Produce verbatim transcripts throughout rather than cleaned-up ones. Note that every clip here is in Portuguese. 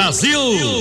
Brasil!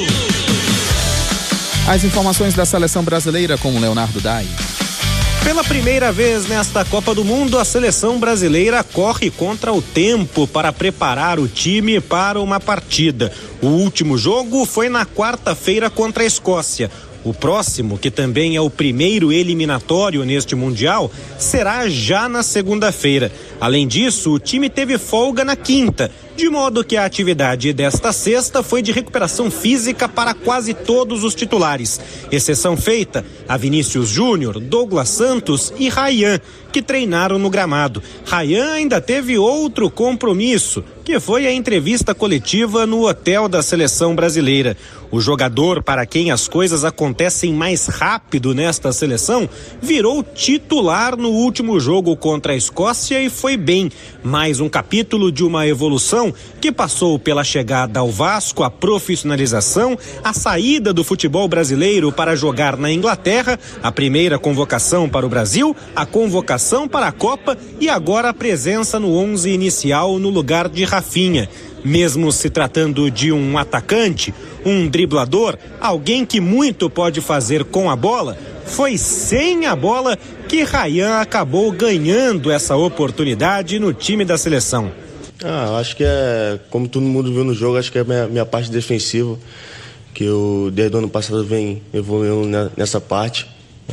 As informações da seleção brasileira com o Leonardo Dai. Pela primeira vez nesta Copa do Mundo, a seleção brasileira corre contra o tempo para preparar o time para uma partida. O último jogo foi na quarta-feira contra a Escócia. O próximo, que também é o primeiro eliminatório neste Mundial, será já na segunda-feira. Além disso, o time teve folga na quinta, de modo que a atividade desta sexta foi de recuperação física para quase todos os titulares. Exceção feita a Vinícius Júnior, Douglas Santos e Ryan, que treinaram no gramado. Ryan ainda teve outro compromisso, que foi a entrevista coletiva no hotel da seleção brasileira. O jogador para quem as coisas acontecem mais rápido nesta seleção virou titular no último jogo contra a Escócia e foi bem. Mais um capítulo de uma evolução que passou pela chegada ao Vasco, a profissionalização, a saída do futebol brasileiro para jogar na Inglaterra, a primeira convocação para o Brasil, a convocação para a Copa e agora a presença no onze inicial no lugar de Rafinha. Mesmo se tratando de um atacante, um driblador, alguém que muito pode fazer com a bola, foi sem a bola que Ryan acabou ganhando essa oportunidade no time da seleção. Ah, acho que é, como todo mundo viu no jogo, acho que é a minha, minha parte defensiva, que eu desde o ano passado venho evoluindo nessa parte.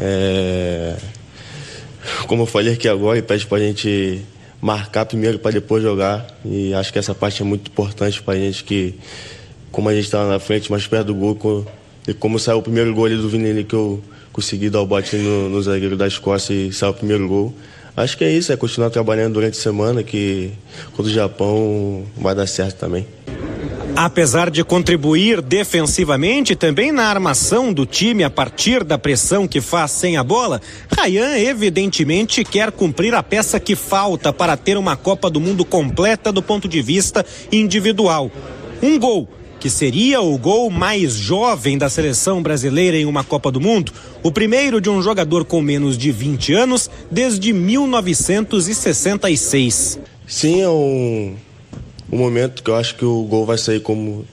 É, como eu falei aqui agora, ele pede pra gente marcar primeiro para depois jogar, e acho que essa parte é muito importante pra gente, que como a gente tá na frente, mais perto do gol, e como saiu o primeiro gol ali do Vini, que eu consegui dar o bote no, no zagueiro da Escócia e saiu o primeiro gol. Acho que é isso, é continuar trabalhando durante a semana, que contra o Japão vai dar certo também. Apesar de contribuir defensivamente também na armação do time a partir da pressão que faz sem a bola, Ryan evidentemente quer cumprir a peça que falta para ter uma Copa do Mundo completa do ponto de vista individual. Um gol, que seria o gol mais jovem da seleção brasileira em uma Copa do Mundo, o primeiro de um jogador com menos de vinte anos desde mil novecentos e sessenta e seis. Sim, é um... um momento que eu acho que o gol vai sair como,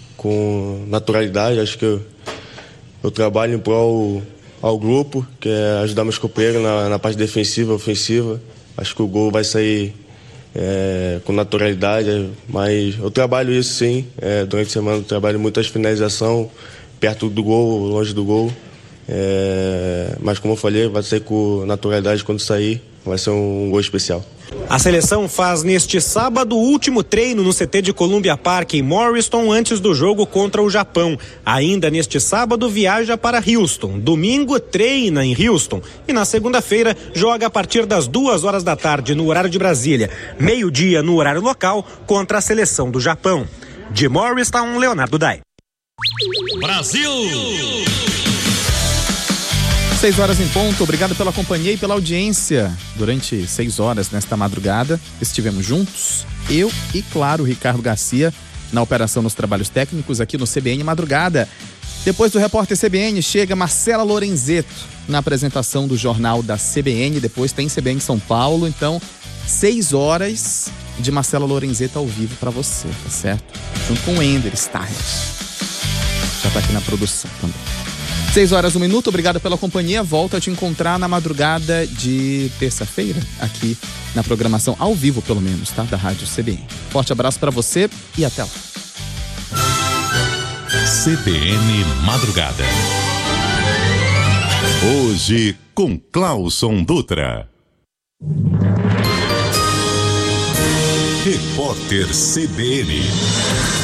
com naturalidade. Acho que eu, eu trabalho em prol ao grupo, que é ajudar meus companheiros na, na parte defensiva, ofensiva. Acho que o gol vai sair é, com naturalidade, mas eu trabalho isso sim. É, durante a semana eu trabalho muitas finalização, perto do gol, longe do gol. É, mas como eu falei, vai sair com naturalidade quando sair. Vai ser um, um gol especial. A seleção faz neste sábado o último treino no C T de Columbia Park em Morriston antes do jogo contra o Japão. Ainda neste sábado viaja para Houston. Domingo treina em Houston e na segunda-feira joga a partir das duas horas da tarde no horário de Brasília, meio-dia no horário local contra a seleção do Japão. De Morriston, Leonardo Dai. Brasil! Seis horas em ponto, obrigado pela companhia e pela audiência. Durante seis horas nesta madrugada, estivemos juntos, eu e, claro, o Ricardo Garcia, na operação nos trabalhos técnicos aqui no C B N Madrugada. Depois do repórter C B N, chega Marcela Lorenzeto na apresentação do Jornal da C B N. Depois tem C B N São Paulo, então, seis horas de Marcela Lorenzeto ao vivo para você, tá certo? Junto com o Ender Starr. Já tá aqui na produção também. Seis horas, um minuto, obrigado pela companhia. Volto a te encontrar na madrugada de terça-feira, aqui na programação ao vivo, pelo menos, tá? Da Rádio C B N. Forte abraço pra você e até lá. C B N Madrugada. Hoje com Clauson Dutra. Repórter C B N.